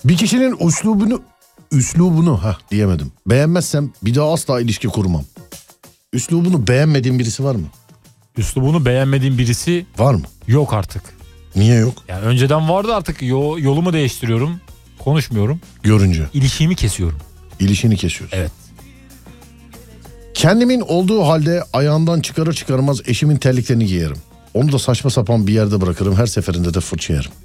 Bir kişinin üslubunu diyemedim. Beğenmezsem bir daha asla ilişki kurmam. Üslubunu beğenmediğin birisi var mı? Üslubunu beğenmediğin birisi var mı? Yok artık. Niye yok? Yani önceden vardı, artık yolumu değiştiriyorum. Konuşmuyorum. Görünce. İlişiğimi kesiyorum. İlişini kesiyorsun. Evet. Kendimin olduğu halde ayağından çıkarır çıkarmaz eşimin terliklerini giyerim. Onu da saçma sapan bir yerde bırakırım. Her seferinde de fırça yerim.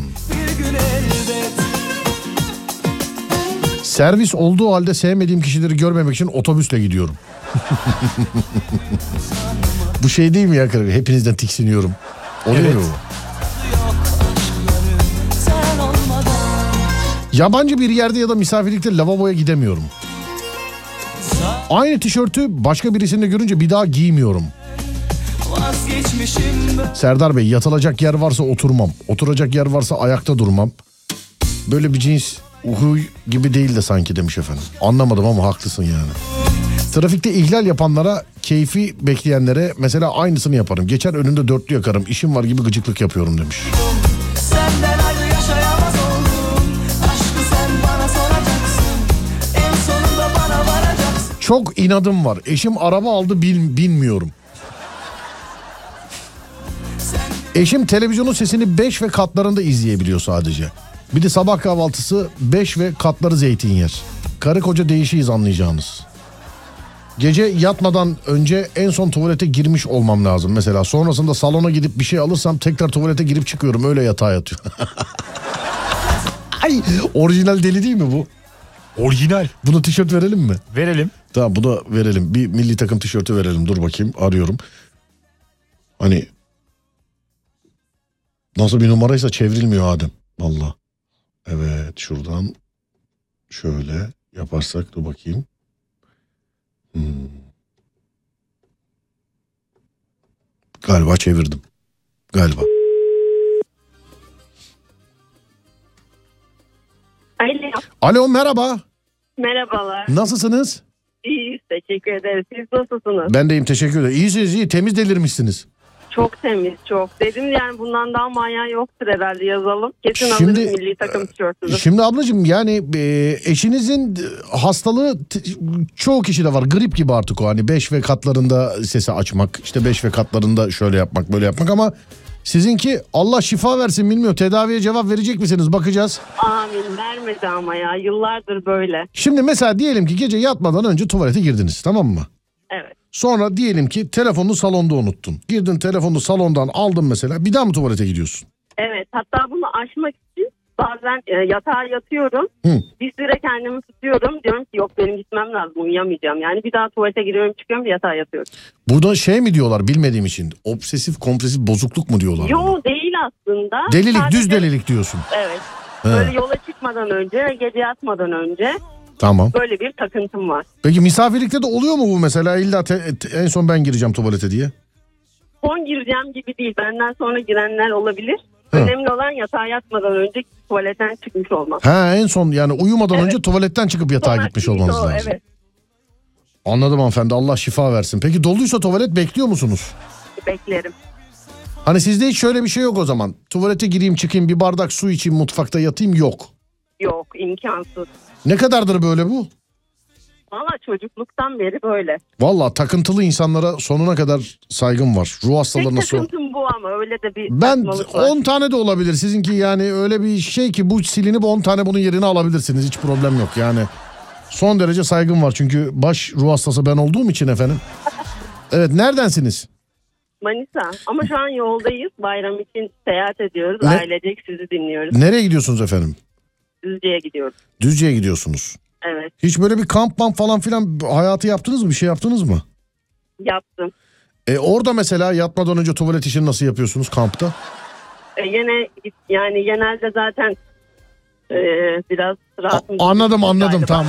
Servis olduğu halde sevmediğim kişileri görmemek için otobüsle gidiyorum. Bu şey değil mi ya? Hepinizden tiksiniyorum. Oluyor evet. mu? Yabancı bir yerde ya da misafirlikte lavaboya gidemiyorum. Aynı tişörtü başka birisinde görünce bir daha giymiyorum. Serdar Bey, yatılacak yer varsa oturmam. Oturacak yer varsa ayakta durmam. Böyle bir cins huy gibi değil de sanki demiş efendim. Anlamadım ama haklısın yani. Trafikte ihlal yapanlara, keyfi bekleyenlere mesela aynısını yaparım. Geçer önünde dörtlü yakarım. İşim var gibi gıcıklık yapıyorum demiş. Çok inadım var. Eşim araba aldı, bilmiyorum. Eşim televizyonun sesini 5 ve katlarında izleyebiliyor sadece. Bir de sabah kahvaltısı 5 ve katları zeytin yer. Karı koca değişiyiz anlayacağınız. Gece yatmadan önce en son tuvalete girmiş olmam lazım mesela. Sonrasında salona gidip bir şey alırsam tekrar tuvalete girip çıkıyorum. Öyle yatağa yatıyorum. Ay, orijinal deli değil mi bu? Orijinal. Buna tişört verelim mi? Verelim. Tamam, bu da verelim. Bir milli takım tişörtü verelim. Dur bakayım, arıyorum. Hani nasıl bir numaraysa çevrilmiyor Adem. Vallahi. Evet, şuradan şöyle yaparsak, dur bakayım. Galiba çevirdim. Galiba. Alo. Alo, merhaba. Merhabalar. Nasılsınız? İyiyiz, teşekkür ederiz. Siz nasılsınız? Ben deyim, teşekkür ederim. İyisiniz, iyi. Temiz delirmişsiniz. Çok temiz, çok. Dedim yani bundan daha manyağı yoktur herhalde, yazalım. Kesin alırız milli takım tişörtünü. Şimdi ablacığım yani eşinizin hastalığı çoğu kişide var. Grip gibi artık o, hani 5 ve katlarında sesi açmak, işte 5 ve katlarında şöyle yapmak, böyle yapmak, ama sizinki Allah şifa versin, bilmiyorum, tedaviye cevap verecek misiniz, bakacağız. Amin, vermedi ama ya, yıllardır böyle. Şimdi mesela diyelim ki gece yatmadan önce tuvalete girdiniz, tamam mı? Evet. Sonra diyelim ki telefonunu salonda unuttun. Girdin, telefonunu salondan aldın mesela, bir daha mı tuvalete gidiyorsun? Evet, hatta bunu aşmak için bazen yatağa yatıyorum. Bir süre kendimi tutuyorum. Diyorum ki yok, benim gitmem lazım, uyuyamayacağım. Yani bir daha tuvalete giriyorum, çıkıyorum, yatağa yatıyorum. Burada şey mi diyorlar bilmediğim için? Obsesif kompulsif bozukluk mu diyorlar? Yok, değil aslında. Delilik, sadece düz delilik diyorsun. Evet. Böyle yola çıkmadan önce, gece yatmadan önce. Tamam. Böyle bir takıntım var. Peki misafirlikte de oluyor mu bu mesela? İlla en son ben gireceğim tuvalete diye. Son gireceğim gibi değil. Benden sonra girenler olabilir. Önemli olan yatağa yatmadan önce tuvaletten çıkmış olmam. En son yani uyumadan önce tuvaletten çıkıp yatağa gitmiş olmanız lazım. Evet. Anladım hanımefendi, Allah şifa versin. Peki doluysa tuvalet bekliyor musunuz? Beklerim. Hani sizde hiç şöyle bir şey yok o zaman. Tuvalete gireyim çıkayım, bir bardak su içeyim, mutfakta yatayım, yok. Yok, imkansız. Ne kadardır böyle bu? Valla çocukluktan beri böyle. Valla takıntılı insanlara sonuna kadar saygım var. Ruh hastalarına Tek takıntım bu ama öyle de bir ben saçmalık var. 10 tane de olabilir. Sizinki yani öyle bir şey ki bu silinip 10 tane bunun yerine alabilirsiniz. Hiç problem yok yani. Son derece saygım var çünkü baş ruh hastası ben olduğum için efendim. Evet, neredensiniz? Manisa, ama şu an yoldayız. Bayram için seyahat ediyoruz. Ne? Ailecek sizi dinliyoruz. Nereye gidiyorsunuz efendim? Düzce'ye gidiyoruz. Düzce'ye gidiyorsunuz. Evet. Hiç böyle bir kamp falan filan hayatı yaptınız mı? Bir şey yaptınız mı? Yaptım. Orada mesela yatmadan önce tuvalet işini nasıl yapıyorsunuz kampta? Yine yani genelde zaten biraz rahatım. Anladım tamam.